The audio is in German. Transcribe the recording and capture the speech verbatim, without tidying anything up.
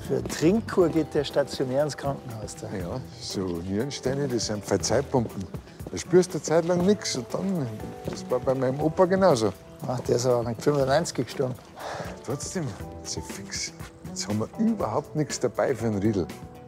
Für eine Trinkkur geht der stationär ins Krankenhaus. Da. Ja, so Nierensteine, das sind Verzeihpumpen. Da spürst du eine Zeit lang nichts. Und dann, das war bei meinem Opa genauso. Ach, der ist aber mit fünfundneunzig gestorben. Trotzdem, sehr fix. Jetzt haben wir überhaupt nichts dabei für einen Riedel.